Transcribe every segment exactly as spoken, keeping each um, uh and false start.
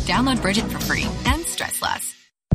Download Bridget for free and stress less.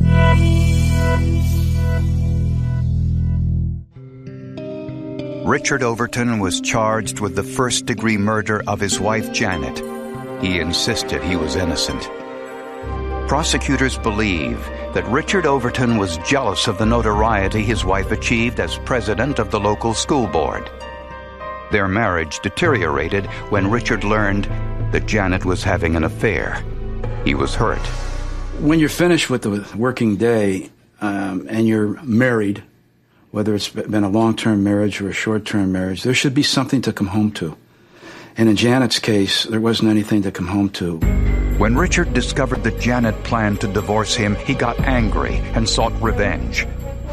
Richard Overton was charged with the first-degree murder of his wife, Janet. He insisted he was innocent. Prosecutors believe that Richard Overton was jealous of the notoriety his wife achieved as president of the local school board. Their marriage deteriorated when Richard learned that Janet was having an affair. He was hurt. When you're finished with the working day um, and you're married, whether it's been a long-term marriage or a short-term marriage, there should be something to come home to. And in Janet's case, there wasn't anything to come home to. When Richard discovered that Janet planned to divorce him, he got angry and sought revenge,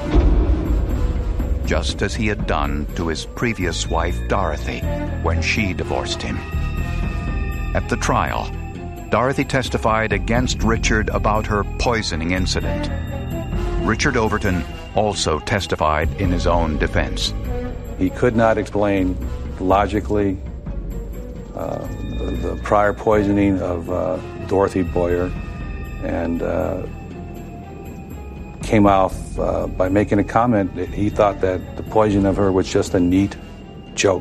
just as he had done to his previous wife, Dorothy, when she divorced him. At the trial, Dorothy testified against Richard about her poisoning incident. Richard Overton also testified in his own defense. He could not explain logically uh, the, the prior poisoning of uh, Dorothy Boyer, and uh, came off uh, by making a comment that he thought that the poisoning of her was just a neat joke.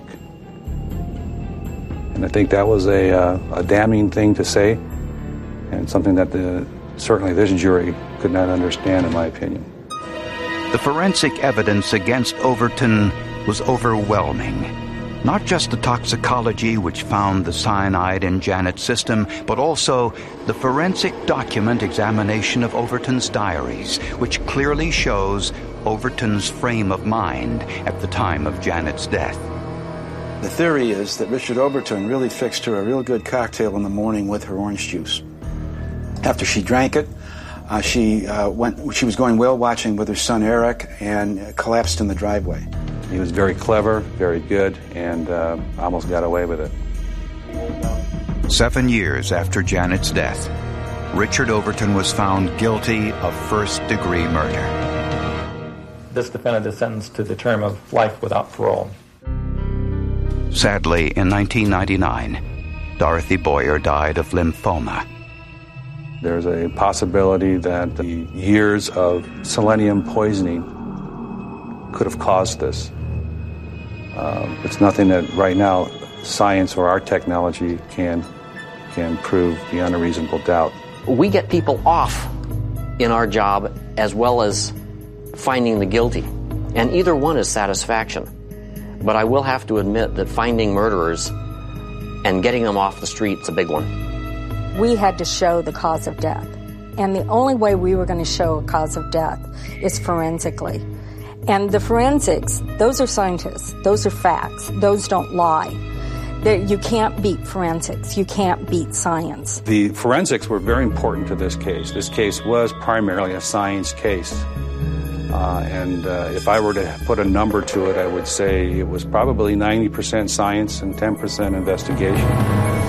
And I think that was a, uh, a damning thing to say, and something that the, certainly this jury could not understand, in my opinion. The forensic evidence against Overton was overwhelming. Not just the toxicology which found the cyanide in Janet's system, but also the forensic document examination of Overton's diaries, which clearly shows Overton's frame of mind at the time of Janet's death. The theory is that Richard Overton really fixed her a real good cocktail in the morning with her orange juice. After she drank it, uh, she uh, went. She was going whale watching with her son Eric and uh, collapsed in the driveway. He was very clever, very good, and uh, almost got away with it. Seven years after Janet's death, Richard Overton was found guilty of first-degree murder. This defendant is sentenced to the term of life without parole. Sadly, in nineteen ninety-nine, Dorothy Boyer died of lymphoma. There's a possibility that the years of selenium poisoning could have caused this. Uh, it's nothing that right now science or our technology can can prove beyond a reasonable doubt. We get people off in our job as well as finding the guilty, and either one is satisfaction. But I will have to admit that finding murderers and getting them off the street is a big one. We had to show the cause of death, and the only way we were going to show a cause of death is forensically. And the forensics, those are scientists, those are facts, those don't lie. There, you can't beat forensics, you can't beat science. The forensics were very important to this case. This case was primarily a science case. Uh, and uh, if I were to put a number to it, I would say it was probably ninety percent science and ten percent investigation.